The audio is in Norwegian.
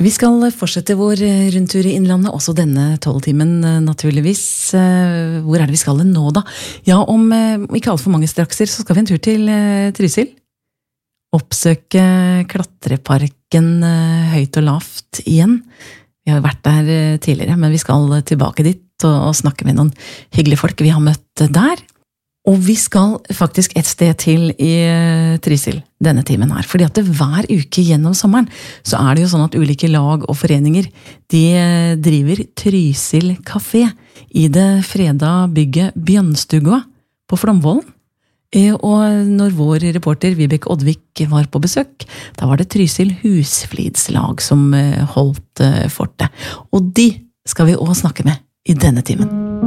Vi skal fortsette vår rundtur i innlandet, også denne 12-timen naturligvis. Hvor det vi skal nå da? Ja, om ikke alt for mange strakser, så skal vi en tur til Trysil. Oppsøke klatreparken høyt og lavt igjen. Vi har vært der tidligere, men vi skal tilbake dit og snakke med noen hyggelige folk vi har møtt der. Og vi skal faktisk et sted til i Trysil denne timen her, fordi at hver uke gjennom sommeren så det jo sånn at ulike lag og foreninger, de driver Trysil Café i det freda bygget Bjønnstua på Flomvollen. Og når vår reporter Vibeke Oddvik var på besøk, da var det Trysil Husflidslag som holdt fortet. Og de skal vi også snakke med i denne timen.